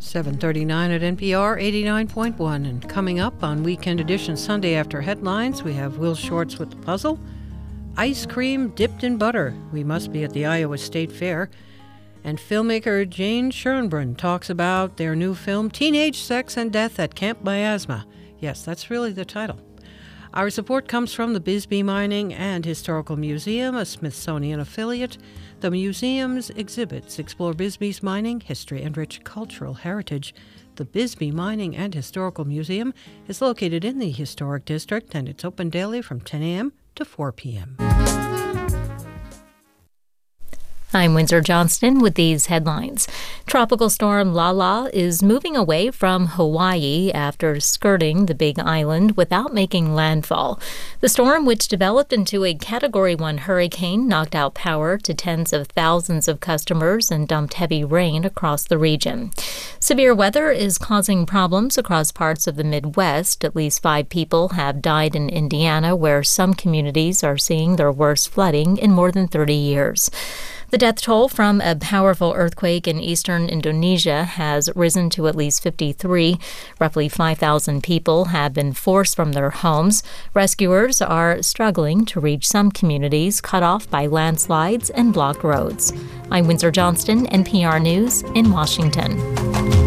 7:39 at NPR 89.1. And coming up on Weekend Edition Sunday after headlines, we have Will Shortz with the puzzle. Ice cream dipped in butter. We must be at the Iowa State Fair. And filmmaker Jane Schoenbrunn talks about their new film, Teenage Sex and Death at Camp Miasma. Yes, that's really the title. Our support comes from the Bisbee Mining and Historical Museum, a Smithsonian affiliate. The museum's exhibits explore Bisbee's mining history and rich cultural heritage. The Bisbee Mining and Historical Museum is located in the Historic District, and it's open daily from 10 a.m. to 4 p.m. I'm Windsor Johnston with these headlines. Tropical storm Lala is moving away from Hawaii after skirting the Big Island without making landfall. The storm, which developed into a Category 1 hurricane, knocked out power to tens of thousands of customers and dumped heavy rain across the region. Severe weather is causing problems across parts of the Midwest. At least 5 people have died in Indiana, where some communities are seeing their worst flooding in more than 30 years. The death toll from a powerful earthquake in eastern Indonesia has risen to at least 53. Roughly 5,000 people have been forced from their homes. Rescuers are struggling to reach some communities cut off by landslides and blocked roads. I'm Windsor Johnston, NPR News in Washington.